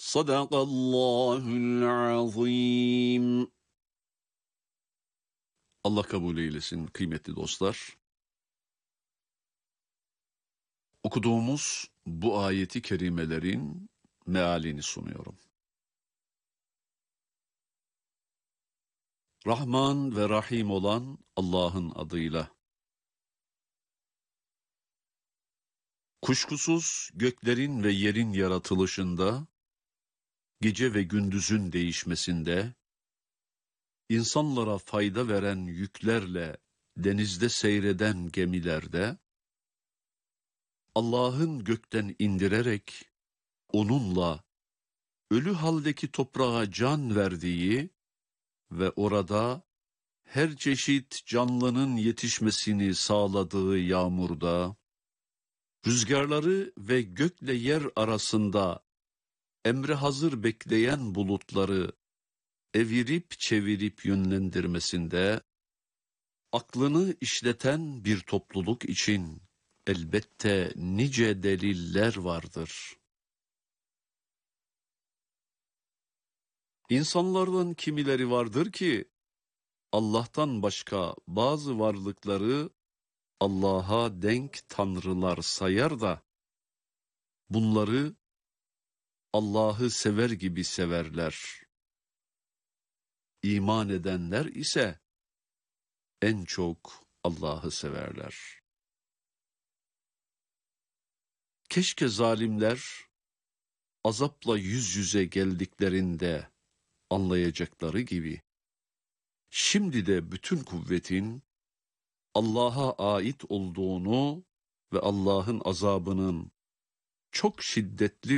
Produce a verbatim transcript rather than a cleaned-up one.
Sadakallahul azim. Allah kabul eylesin kıymetli dostlar. Okuduğumuz bu ayeti kerimelerin mealini sunuyorum. Rahman ve Rahim olan Allah'ın adıyla. Kuşkusuz göklerin ve yerin yaratılışında, gece ve gündüzün değişmesinde, insanlara fayda veren yüklerle denizde seyreden gemilerde, Allah'ın gökten indirerek onunla ölü haldeki toprağa can verdiği ve orada her çeşit canlının yetişmesini sağladığı yağmurda, rüzgarları ve gökle yer arasında emre hazır bekleyen bulutları evirip çevirip yönlendirmesinde, aklını işleten bir topluluk için elbette nice deliller vardır. İnsanlardan kimileri vardır ki, Allah'tan başka bazı varlıkları Allah'a denk tanrılar sayar da, bunları Allah'ı sever gibi severler. İman edenler ise en çok Allah'ı severler. Keşke zalimler azapla yüz yüze geldiklerinde anlayacakları gibi, şimdi de bütün kuvvetin Allah'a ait olduğunu ve Allah'ın azabının çok şiddetli